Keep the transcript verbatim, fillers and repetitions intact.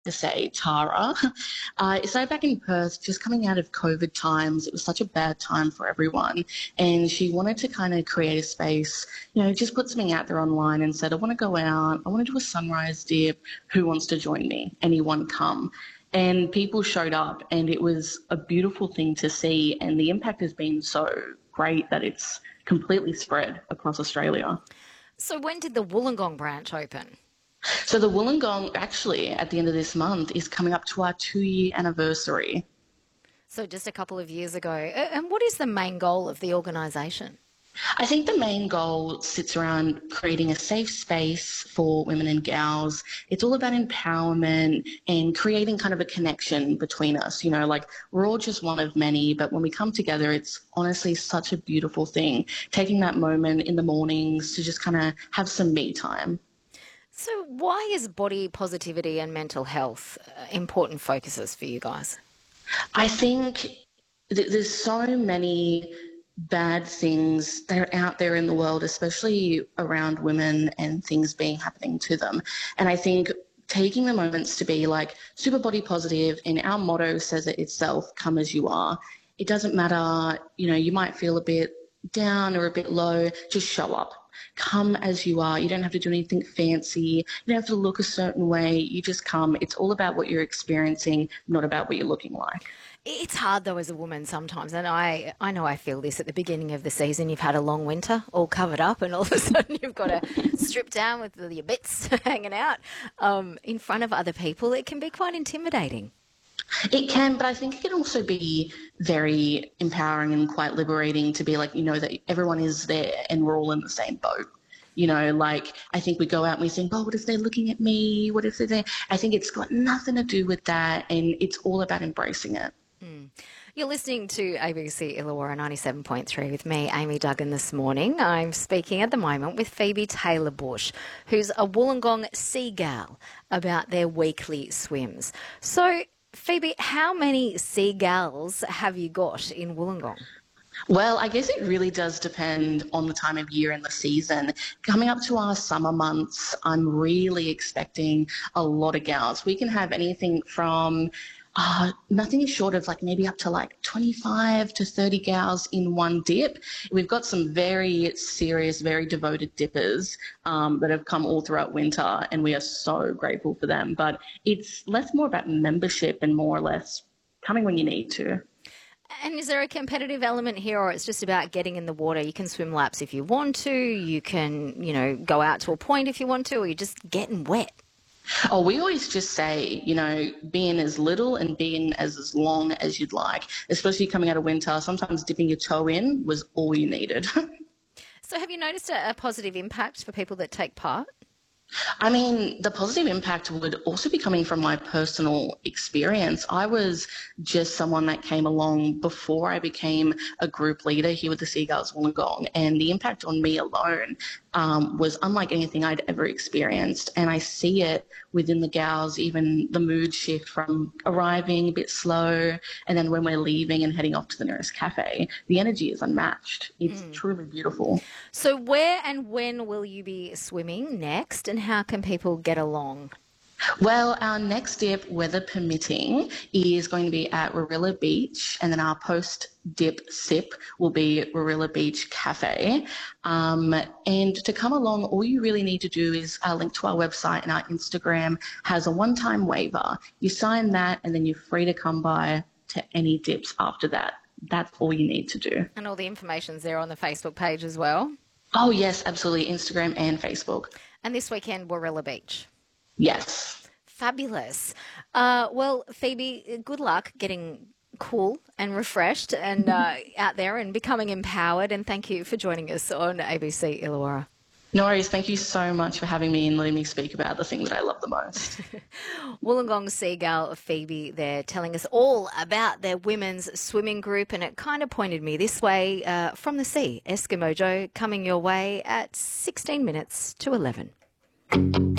to say, Tara. Uh, it started back in Perth, just coming out of COVID times. It was such a bad time for everyone. And she wanted to kind of create a space, you know, just put something out there online and said, I want to go out, I want to do a sunrise dip. Who wants to join me? Anyone come? And people showed up, and it was a beautiful thing to see. And the impact has been so great that it's completely spread across Australia. So when did the Wollongong branch open? So the Wollongong, actually, at the end of this month, is coming up to our two-year anniversary. So just a couple of years ago. A- And what is the main goal of the organisation? I think the main goal sits around creating a safe space for women and gals. It's all about empowerment and creating kind of a connection between us. You know, like we're all just one of many, but when we come together, it's honestly such a beautiful thing. Taking that moment in the mornings to just kind of have some me time. So why is body positivity and mental health uh, important focuses for you guys? I think th- there's so many bad things that are out there in the world, especially around women and things being happening to them. And I think taking the moments to be like super body positive, and our motto says it itself, come as you are. It doesn't matter, you know, you might feel a bit down or a bit low, just show up. Come as you are. You don't have to do anything fancy. You don't have to look a certain way. You just come. It's all about what you're experiencing, not about what you're looking like. It's hard though as a woman sometimes, and I I know I feel this at the beginning of the season. You've had a long winter, all covered up, and all of a sudden you've got to strip down with your bits hanging out um, in front of other people. It can be quite intimidating. It can, but I think it can also be very empowering and quite liberating to be like, you know, that everyone is there and we're all in the same boat. You know, like I think we go out and we think, oh, what if they're looking at me? What if they're there? I think it's got nothing to do with that, and it's all about embracing it. You're listening to A B C Illawarra ninety-seven point three with me, Amy Duggan, this morning. I'm speaking at the moment with Phoebe Taylor-Bush, who's a Wollongong sea gal, about their weekly swims. So, Phoebe, how many sea gals have you got in Wollongong? Well, I guess it really does depend on the time of year and the season. Coming up to our summer months, I'm really expecting a lot of gals. We can have anything from uh, nothing short of like maybe up to like twenty-five to thirty gals in one dip. We've got some very serious, very devoted dippers um, that have come all throughout winter, and we are so grateful for them. But it's less more about membership and more or less coming when you need to. And is there a competitive element here, or it's just about getting in the water? You can swim laps if you want to, you can, you know, go out to a point if you want to, or you're just getting wet. Oh, we always just say, you know, be in as little and be in as, as long as you'd like, especially coming out of winter. Sometimes dipping your toe in was all you needed. So have you noticed a, a positive impact for people that take part? I mean, the positive impact would also be coming from my personal experience. I was just someone that came along before I became a group leader here with the Seagulls Wollongong, and the impact on me alone um, was unlike anything I'd ever experienced. And I see it within the gals, even the mood shift from arriving a bit slow, and then when we're leaving and heading off to the nearest cafe, the energy is unmatched. It's truly beautiful. So where and when will you be swimming next, and how can people get along? Well, our next dip, weather permitting, is going to be at Warilla Beach, and then our post-dip sip will be at Warilla Beach Cafe. Um, and to come along, all you really need to do is uh, link to our website, and our Instagram has a one-time waiver. You sign that, and then you're free to come by to any dips after that. That's all you need to do. And all the information's there on the Facebook page as well. Oh, yes, absolutely. Instagram and Facebook. And this weekend, Warilla Beach. Yes. Fabulous. Uh, well, Phoebe, good luck getting cool and refreshed and uh, out there and becoming empowered. And thank you for joining us on A B C Illawarra. No worries. Thank you so much for having me and letting me speak about the thing that I love the most. Wollongong Seagull Phoebe there telling us all about their women's swimming group, and it kind of pointed me this way uh, from the sea. Eskimo Joe coming your way at sixteen minutes to eleven.